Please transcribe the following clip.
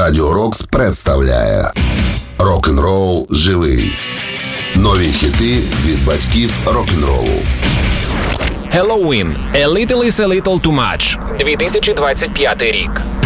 Радіо Рокс представляє Рок-н-рол живий. Нові хіти від батьків рок-н-ролу. Helloween. A Little is a Little Too Much. 2025 рік.